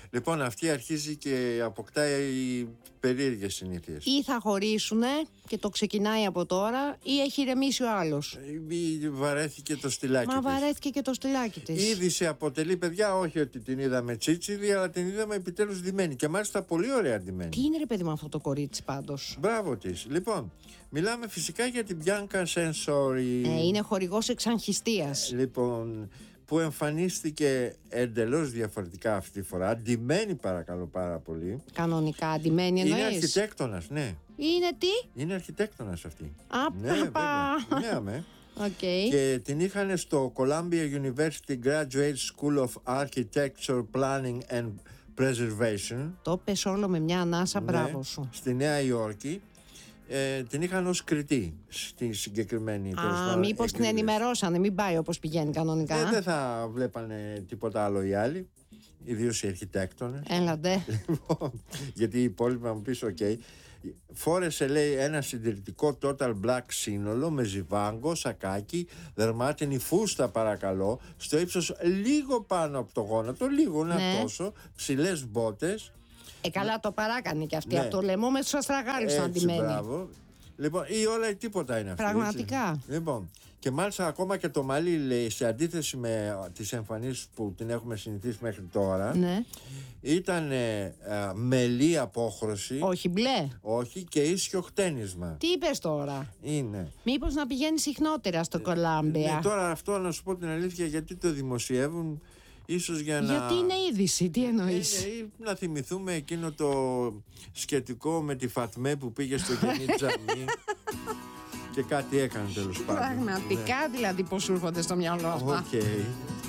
Λοιπόν, αυτή αρχίζει και αποκτάει περίεργες συνήθειες. Ή θα χωρίσουνε και το ξεκινάει από τώρα, ή έχει ηρεμήσει ο άλλος. Ή βαρέθηκε το στυλάκι της. Μα βαρέθηκε και το στυλάκι της. Ήδη σε αποτελεί, παιδιά, όχι ότι την είδαμε τσίτσιδη, αλλά την είδαμε επιτέλους ντυμένη. Και μάλιστα πολύ ωραία ντυμένη. Τι είναι ρε παιδί με αυτό το κορίτσι πάντως. Μπράβο της. Λοιπόν, μιλάμε φυσικά για την Bianca Censori. Είναι χορηγός εξαγχιστίας. Λοιπόν, που εμφανίστηκε εντελώς διαφορετικά αυτή τη φορά. Ντυμένη, παρακαλώ πάρα πολύ. Κανονικά αντιμένη εννοείς. Είναι αρχιτέκτονας, ναι. Είναι τι? Είναι αρχιτέκτονας αυτή. Ναι, βέβαια. Ναι, αμέ. Okay. Και την είχαν στο Columbia University Graduate School of Architecture Planning and Preservation. Το πες όλο με μια ανάσα, Ναι, μπράβο σου. στη Νέα Υόρκη. Την είχαν ως κριτή στη συγκεκριμένη. Μήπως την ενημερώσανε, μην πάει όπως πηγαίνει κανονικά. Δεν θα βλέπανε τίποτα άλλο οι άλλοι, ιδίως οι αρχιτέκτονες. Έλαντε. Λοιπόν, γιατί οι υπόλοιποι θα μου πεις ok. Φόρεσε, λέει, ένα συντηρητικό total black σύνολο με ζιβάγκο, σακάκι, δερμάτινη φούστα, παρακαλώ, στο ύψος λίγο πάνω από το γόνατο, λίγο να τόσο, ψηλές μπότες. Καλά, το παράκανε και αυτή. Ναι. Από το λαιμό με τους αστραγάλους αντιμένη. Μπράβο. Λοιπόν, ή όλα ή τίποτα είναι αυτή. Πραγματικά. Έτσι. Λοιπόν, και μάλιστα ακόμα και το μαλλί, λέει, σε αντίθεση με τις εμφανίσεις που την έχουμε συνηθίσει μέχρι τώρα, ναι, ήταν μελή απόχρωση. Όχι μπλε. Όχι, και ίσιο χτένισμα. Τι είπες τώρα? Είναι. Μήπως να πηγαίνει συχνότερα στο Κολάμπια? Ναι, τώρα αυτό να σου πω την αλήθεια, γιατί το δημοσιεύουν. Ίσως για να... Γιατί είναι είδηση, τι εννοείς? Να θυμηθούμε εκείνο το σκετικό με τη Φατμέ που πήγε στο Γενή Τζαμί και κάτι έκανε τέλος πάντων. Πραγματικά, δηλαδή, πώς σου έρχονται στο μυαλό αυτά. Okay.